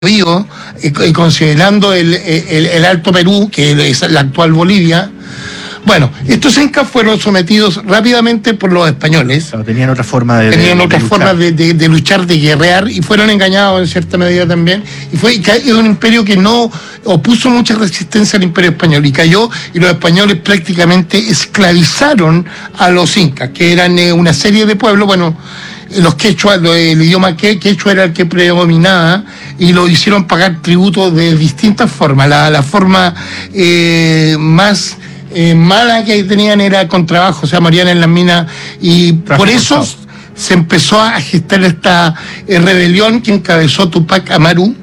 Río, considerando el Alto Perú, que es la actual Bolivia. Bueno, estos incas fueron sometidos rápidamente por los españoles. Claro, tenían otra forma de luchar, de guerrear, y fueron engañados en cierta medida también. Y fue un imperio que no opuso mucha resistencia al imperio español, y cayó, y los españoles prácticamente esclavizaron a los incas, que eran una serie de pueblos. Bueno, los quechua, el idioma quechua era el que predominaba, y lo hicieron pagar tributo de distintas formas. La forma más mala que tenían era con trabajo, o sea, morían en las minas, y por eso se empezó a gestar esta rebelión que encabezó Tupac Amaru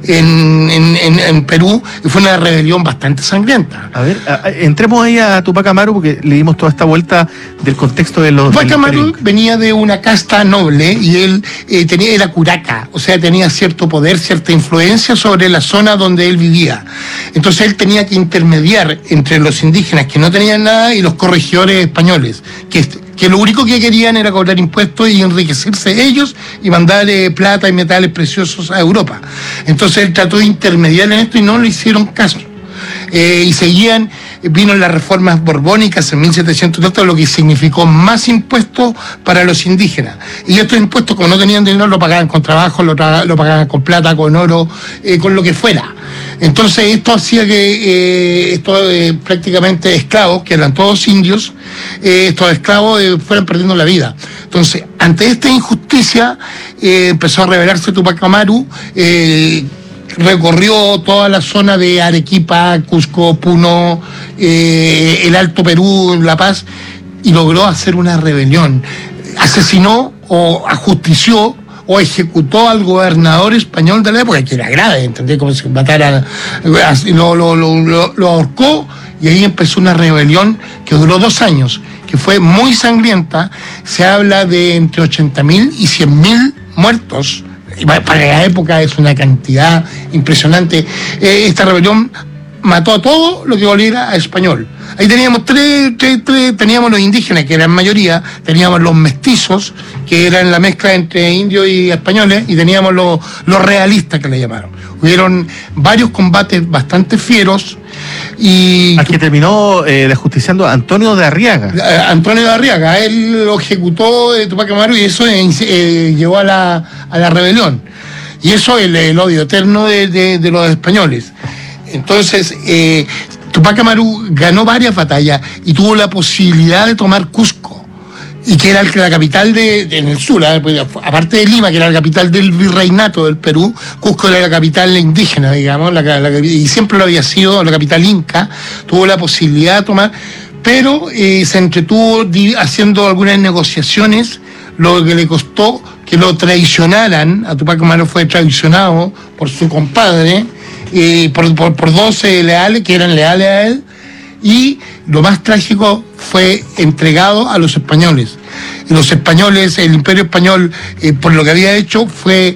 en Perú, y fue una rebelión bastante sangrienta. A ver, entremos ahí a Tupac Amaru, porque le dimos toda esta vuelta del contexto de los... Tupac Amaru venía de una casta noble, y él era curaca, o sea, tenía cierto poder, cierta influencia sobre la zona donde él vivía. Entonces él tenía que intermediar entre los indígenas que no tenían nada y los corregidores españoles, que lo único que querían era cobrar impuestos y enriquecerse ellos y mandar plata y metales preciosos a Europa. Entonces él trató de intermediar en esto y no le hicieron caso. Y vino las reformas borbónicas en 1730, lo que significó más impuestos para los indígenas. Y estos impuestos, como no tenían dinero, lo pagaban con trabajo, lo pagaban con plata, con oro, con lo que fuera. Entonces esto hacía que prácticamente esclavos, que eran todos indios, estos esclavos fueran perdiendo la vida. Entonces, ante esta injusticia, empezó a rebelarse Tupac Amaru, recorrió toda la zona de Arequipa, Cusco, Puno, el Alto Perú, La Paz, y logró hacer una rebelión. Asesinó o ajustició o ejecutó al gobernador español de la época, que era grave, ¿entendés? Como si matara, lo ahorcó, y ahí empezó una rebelión que duró 2 años, que fue muy sangrienta. Se habla de entre 80.000 y 100.000 muertos. Para la época es una cantidad impresionante. Esta rebelión mató a todo lo que volviera a español. Ahí teníamos teníamos los indígenas, que eran mayoría, teníamos los mestizos, que eran la mezcla entre indios y españoles, y teníamos los realistas, que le llamaron. Hubieron varios combates bastante fieros, y... Al que terminó desjusticiando a Antonio de Arriaga. Antonio de Arriaga, él lo ejecutó Tupac Amaru, y eso llevó a la rebelión. Y eso es el odio eterno de los españoles. Entonces, Tupac Amaru ganó varias batallas y tuvo la posibilidad de tomar Cusco, y que era la capital en el sur, aparte de Lima, que era la capital del virreinato del Perú. Cusco era la capital indígena, digamos, y siempre lo había sido, la capital inca. Tuvo la posibilidad de tomar, pero se entretuvo haciendo algunas negociaciones, lo que le costó que lo traicionaran. A Tupac Amaru fue traicionado por su compadre, por 12 leales, que eran leales a él, y lo más trágico fue entregado a los españoles. Y los españoles, el Imperio Español, por lo que había hecho, fue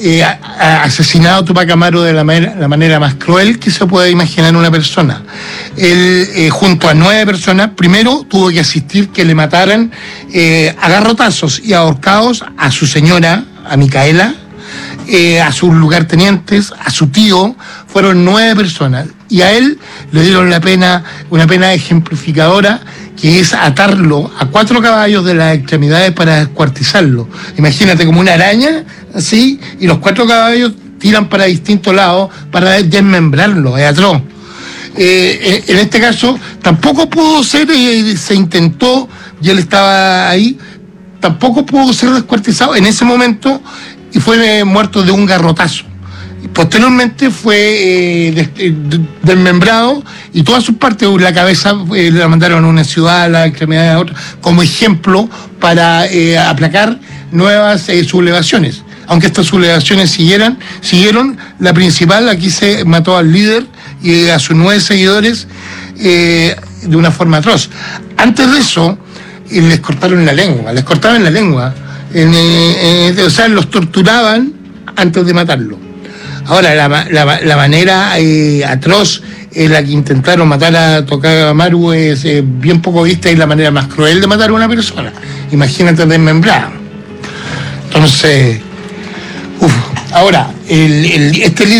asesinado Tupac Amaru de la manera más cruel que se puede imaginar una persona. Él, junto a 9 personas, primero tuvo que asistir que le mataran a garrotazos y ahorcados a su señora, a Micaela, a sus lugartenientes, a su tío. Fueron 9 personas, y a él le dieron una pena ejemplificadora, que es atarlo a 4 caballos de las extremidades para descuartizarlo. Imagínate, como una araña, así, y los 4 caballos tiran para distintos lados para desmembrarlo. Es atroz. En este caso tampoco pudo ser, se intentó, y él estaba ahí, tampoco pudo ser descuartizado en ese momento, y fue muerto de un garrotazo. Posteriormente fue desmembrado, y todas sus partes, la cabeza la mandaron a una ciudad, la extremidad a otra, como ejemplo para aplacar nuevas sublevaciones. Aunque estas sublevaciones siguieron, la principal, aquí se mató al líder y a sus 9 seguidores de una forma atroz. Antes de eso, les cortaban la lengua. O sea, los torturaban antes de matarlo. Ahora, la manera atroz en la que intentaron matar a Tupac Amaru es bien poco vista, y la manera más cruel de matar a una persona. Imagínate desmembrada. Entonces, ahora, este líder